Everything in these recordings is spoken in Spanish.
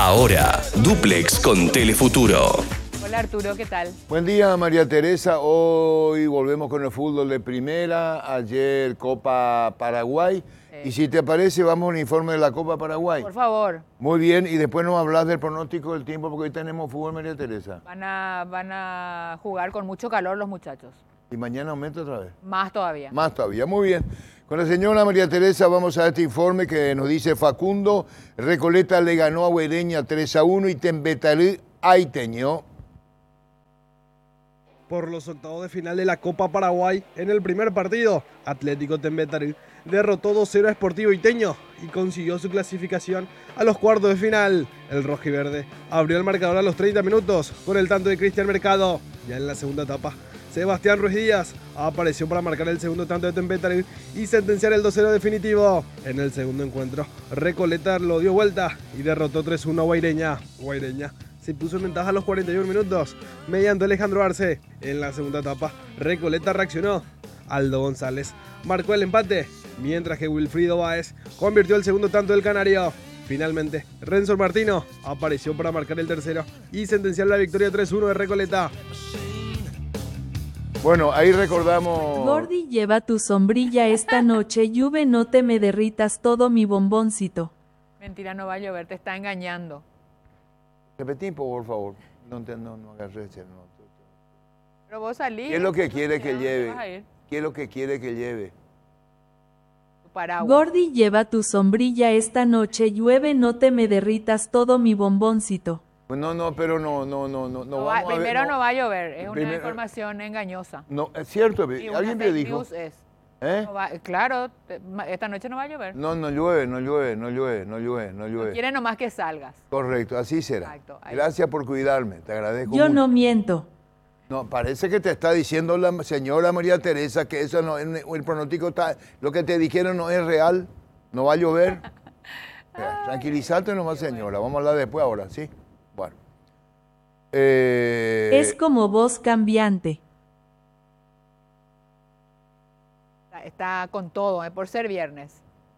Ahora, Duplex con Telefuturo. Hola Arturo, ¿qué tal? Buen día, María Teresa. Hoy volvemos con el fútbol de primera. Ayer Copa Paraguay. Y si te parece, vamos a un informe de la Copa Paraguay. Por favor. Muy bien, y después nos hablas del pronóstico del tiempo, porque hoy tenemos fútbol, María Teresa. Van a jugar con mucho calor los muchachos. ¿Y mañana aumenta otra vez? Más todavía. Más todavía, muy bien. Con la señora María Teresa vamos a este informe que nos dice Facundo. Recoleta le ganó a Guaireña 3-1 y Tembetalí Aiteño. Por los octavos de final de la Copa Paraguay, en el primer partido, Atlético Tembetalí derrotó 2-0 a Sportivo Iteño y consiguió su clasificación a los cuartos de final. El rojiverde abrió el marcador a los 30 minutos con el tanto de Cristian Mercado. Ya en la segunda etapa, Sebastián Ruiz Díaz apareció para marcar el segundo tanto de Tembetalí y sentenciar el 2-0 definitivo. En el segundo encuentro, Recoleta lo dio vuelta y derrotó 3-1 a Guaireña. Guaireña se puso en ventaja a los 41 minutos mediante Alejandro Arce. En la segunda etapa, Recoleta reaccionó. Aldo González marcó el empate, mientras que Wilfrido Báez convirtió el segundo tanto del canario. Finalmente, Renzo Martino apareció para marcar el tercero y sentenciar la victoria 3-1 de Recoleta. Bueno, ahí recordamos... Gordi, lleva tu sombrilla esta noche, Juve, no te me derritas todo mi bomboncito. Mentira, no va a llover, te está engañando. Repetí, por favfavor. No agarré ese, no. Pero vos salís. ¿Qué es lo que quiere que ¿Dónde lleve? vas a ir? ¿Qué es lo que quiere que lleve? Tu paraguas. Gordi, lleva tu sombrilla esta noche, llueve, no te me derritas todo mi bomboncito. No, pero no No va- vamos a ver, primero no va a llover, es una Primero- información engañosa. No, es cierto, Y una alguien me fake dijo. news es. ¿Eh? Claro, esta noche no va a llover. No llueve. Quiere nomás que salgas. Correcto, así será. Exacto, ahí. Gracias por cuidarme, te agradezco Yo mucho. no miento. No, parece que te está diciendo la señora María Teresa que eso no, el pronóstico está, lo que te dijeron no es real, no va a llover. Tranquilízate nomás, señora, vamos a hablar después ahora, ¿sí? Bueno. Es como voz cambiante. Está con todo, por ser viernes.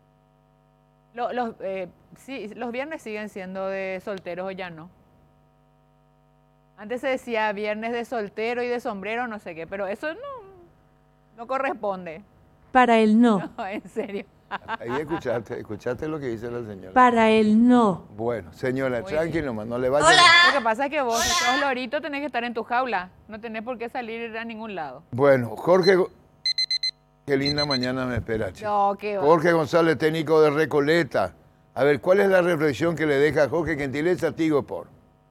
Sí, los viernes siguen siendo de solteros o ya no. Antes se decía viernes de soltero y de sombrero, no sé qué, pero eso no corresponde. Para él no. No, en serio. Ahí escuchaste lo que dice la señora. Para él no. Bueno, señora, Muy tranquilo nomás, no le vaya. Lo que pasa es que vos, si sos lorito, tenés que estar en tu jaula. No tenés por qué salir a ningún lado. Bueno, Jorge, qué linda mañana me espera, chico. No, qué va. Jorge González, técnico de Recoleta. A ver, ¿cuál es la reflexión que le deja a Jorge Gentileza, Tigo Sport?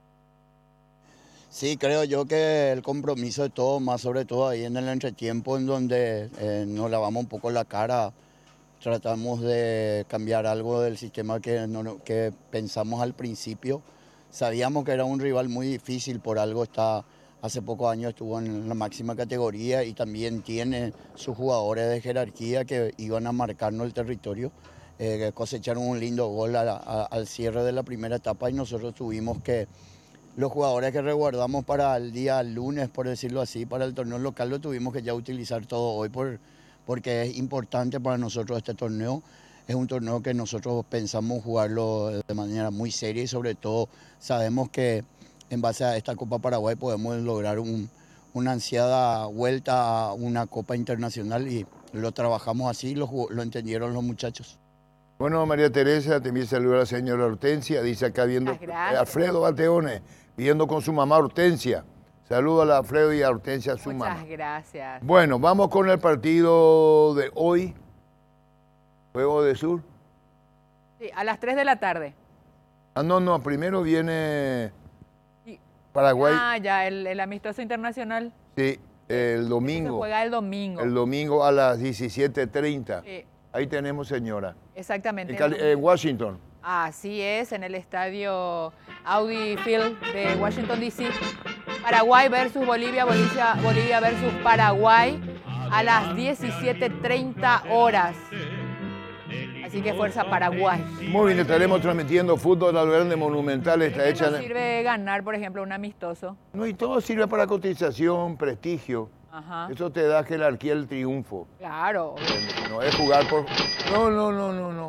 Sí, creo yo que el compromiso de todos, más sobre todo ahí en el entretiempo, en donde nos lavamos un poco la cara, tratamos de cambiar algo del sistema que pensamos al principio. Sabíamos que era un rival muy difícil, por algo hace pocos años estuvo en la máxima categoría y también tiene sus jugadores de jerarquía que iban a marcarnos el territorio. Cosecharon un lindo gol al cierre de la primera etapa y nosotros tuvimos que... Los jugadores que resguardamos para el día lunes, por decirlo así, para el torneo local, lo tuvimos que ya utilizar todo hoy porque es importante para nosotros este torneo. Es un torneo que nosotros pensamos jugarlo de manera muy seria y sobre todo sabemos que en base a esta Copa Paraguay podemos lograr una ansiada vuelta a una Copa Internacional y lo trabajamos así, lo entendieron los muchachos. Bueno, María Teresa, te envío saludos a la señora Hortensia, dice acá viendo Alfredo Bateones, viendo con su mamá Hortensia. Saludos a Alfredo y a Hortensia, su mamá. Muchas gracias. Bueno, vamos con el partido de hoy. Juego de Sur. Sí, a las 3 de la tarde. No, primero viene Paraguay. Ya, el amistoso internacional. Sí, el Se domingo. juega el domingo. El domingo a las 17:30. Sí, Ahí tenemos, señora. exactamente. En Washington. Así es, en el estadio Audi Field de Washington, D.C. Paraguay versus Bolivia, Bolivia versus Paraguay a las 17:30 horas. Así que fuerza Paraguay. Muy bien, estaremos transmitiendo fútbol al Verde Monumental. Está hecha. No sirve ganar, por ejemplo, un amistoso. No, y todo sirve para cotización, prestigio. Ajá. Eso te da jerarquía el triunfo. Claro. No es jugar por... No.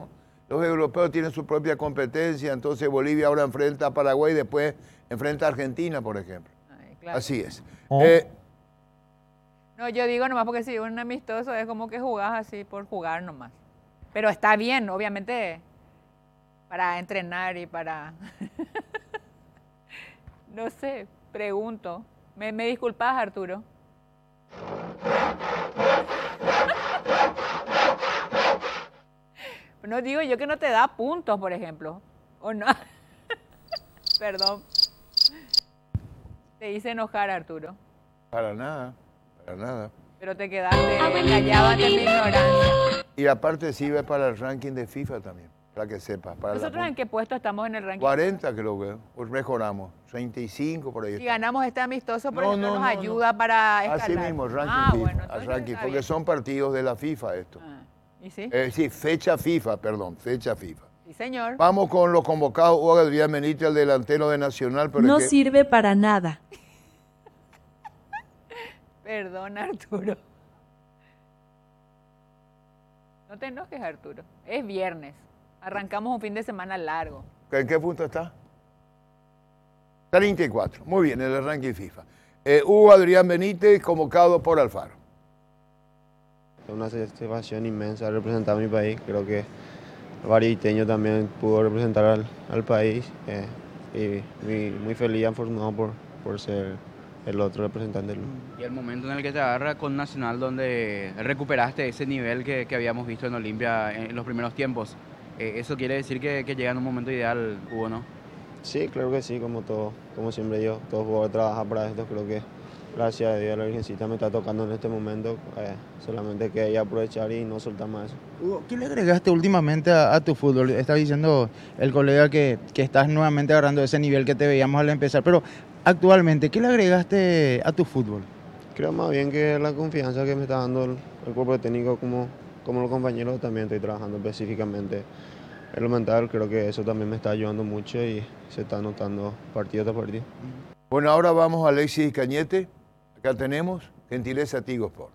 Los europeos tienen su propia competencia, entonces Bolivia ahora enfrenta a Paraguay, después enfrenta a Argentina, por ejemplo. Ay, claro. Así es. No, yo digo nomás porque si un amistoso es como que jugás así por jugar nomás. Pero está bien, obviamente, para entrenar y para... No sé, pregunto. ¿Me disculpas, Arturo? No digo yo que no te da puntos, por ejemplo. ¿O no? Perdón. Te hice enojar, Arturo. Para nada, para nada. Pero te quedaste callado ante mi ignorancia. Y aparte sirve para el ranking de FIFA también, para que sepas. ¿Nosotros en qué puesto estamos en el ranking? 40 creo que, pues mejoramos, 35 por ahí. Si ganamos este amistoso, por No, ejemplo, no, nos no, ayuda para escalar. Así mismo, ranking FIFA, bueno, al entonces ranking, está porque bien. son partidos de la FIFA esto. ¿Y sí? Sí, fecha FIFA, perdón, fecha FIFA. Sí, señor. Vamos con los convocados. Hugo Adrián Benítez, el delantero de Nacional. Pero No es que... sirve para nada. Perdón, Arturo. No te enojes, Arturo. Es viernes. Arrancamos un fin de semana largo. ¿En qué punto está? 34. Muy bien, en el ranking FIFA. Hugo Adrián Benítez, convocado por Alfaro. Es una satisfacción inmensa representar a mi país. Creo que Variteño también pudo representar al país. Y muy feliz y afortunado por ser el otro representante del mundo. Y el momento en el que te agarra con Nacional, donde recuperaste ese nivel que habíamos visto en Olimpia en los primeros tiempos, eso quiere decir que llega en un momento ideal, Hugo, ¿no? Sí, claro que sí, como siempre yo, todo jugador trabaja para esto. Creo que gracias a Dios la Virgencita me está tocando en este momento, solamente que hay que aprovechar y no soltar más eso. Hugo, ¿qué le agregaste últimamente a tu fútbol? Está diciendo el colega que estás nuevamente agarrando ese nivel que te veíamos al empezar, pero actualmente, ¿qué le agregaste a tu fútbol? Creo más bien que la confianza que me está dando el cuerpo técnico como los compañeros, también estoy trabajando específicamente en lo mental. Creo que eso también me está ayudando mucho y se está notando partido tras partido. Bueno, ahora vamos a Alexis Cañete. Acá tenemos Gentileza Tigo Sport.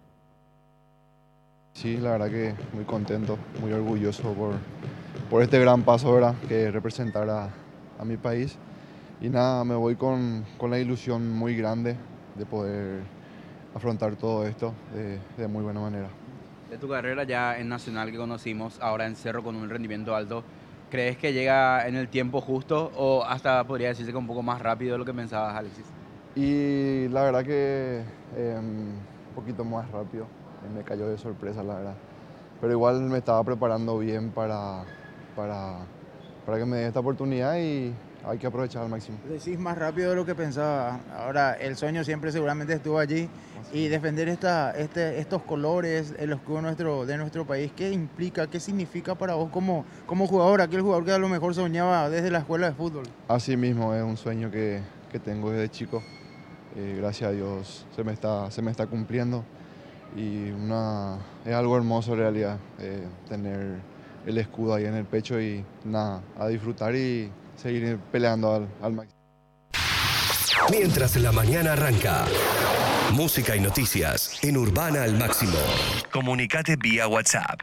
Sí, la verdad que muy contento, muy orgulloso por este gran paso, ¿verdad? Que es representar a mi país. Y nada, me voy con la ilusión muy grande de poder afrontar todo esto de muy buena manera. De tu carrera ya en Nacional que conocimos, ahora en Cerro con un rendimiento alto, ¿crees que llega en el tiempo justo o hasta podría decirse que un poco más rápido de lo que pensabas, Alexis? Y la verdad que un poquito más rápido, me cayó de sorpresa, la verdad. Pero igual me estaba preparando bien para que me dé esta oportunidad y hay que aprovechar al máximo. Decís más rápido de lo que pensaba. Ahora, el sueño siempre seguramente estuvo allí. Y defender estos colores, el escudo de nuestro país, ¿qué implica, qué significa para vos como jugador? Aquel jugador que a lo mejor soñaba desde la escuela de fútbol. Así mismo, es un sueño que tengo desde chico. Gracias a Dios se me está cumpliendo. Y es algo hermoso en realidad, tener el escudo ahí en el pecho y nada, a disfrutar y seguir peleando al máximo. Mientras la mañana arranca, música y noticias en Urbana al máximo. Comunicate vía WhatsApp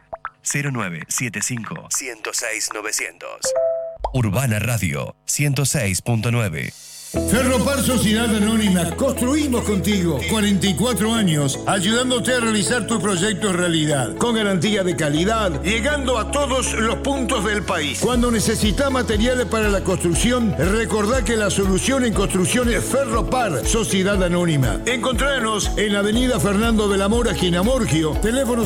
0975 106 900. Urbana Radio 106.9. Ferropar Sociedad Anónima, construimos contigo 44 años ayudándote a realizar tu proyecto en realidad, con garantía de calidad, llegando a todos los puntos del país. Cuando necesitas materiales para la construcción, recordá que la solución en construcción es Ferropar Sociedad Anónima. Encontranos en la avenida Fernando de la Mora, esquina Morgio, teléfono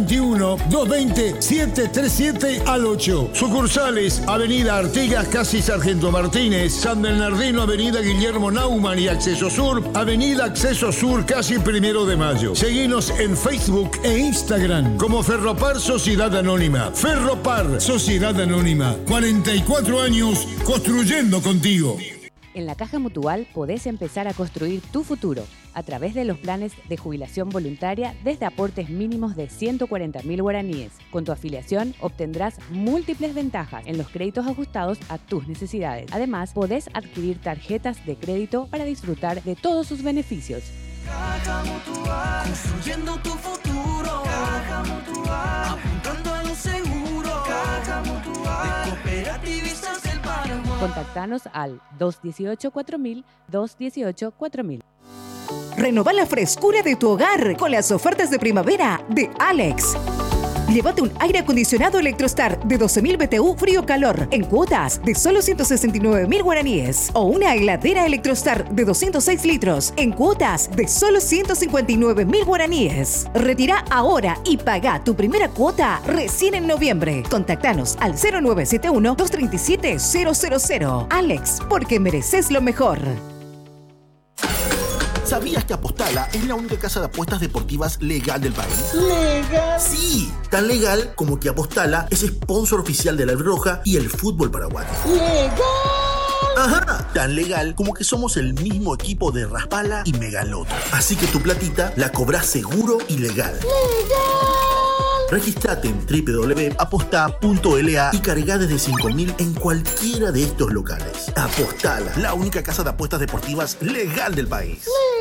021-220-737 al 8. Sucursales, avenida Artigas, casi Sargento Martínez, San Bernardino, avenida Guillermo Naumann y Acceso Sur, avenida Acceso Sur, casi 1 de Mayo. Seguinos en Facebook e Instagram como Ferropar Sociedad Anónima. Ferropar Sociedad Anónima, 44 años construyendo contigo. En la Caja Mutual podés empezar a construir tu futuro a través de los planes de jubilación voluntaria desde aportes mínimos de 140.000 guaraníes. Con tu afiliación obtendrás múltiples ventajas en los créditos ajustados a tus necesidades. Además, podés adquirir tarjetas de crédito para disfrutar de todos sus beneficios. Caja Mutual, construyendo tu futuro. Caja Mutual, apuntando a lo seguro. Caja Mutual. Contactanos al 218-4000, 218-4000. Renova la frescura de tu hogar con las ofertas de primavera de Alex. Llévate un aire acondicionado Electrostar de 12.000 BTU frío-calor en cuotas de solo 169.000 guaraníes. O una heladera Electrostar de 206 litros en cuotas de solo 159.000 guaraníes. Retira ahora y paga tu primera cuota recién en noviembre. Contactanos al 0971-237-000. Alex, porque mereces lo mejor. ¿Sabías que Apostala es la única casa de apuestas deportivas legal del país? ¿Legal? Sí, tan legal como que Apostala es sponsor oficial de la Albirroja y el fútbol paraguayo. ¡Legal! Ajá, tan legal como que somos el mismo equipo de Raspala y Megaloto. Así que tu platita la cobrás seguro y legal. ¡Legal! Registrate en www.aposta.la y cargá desde 5.000 en cualquiera de estos locales. Apostala, la única casa de apuestas deportivas legal del país.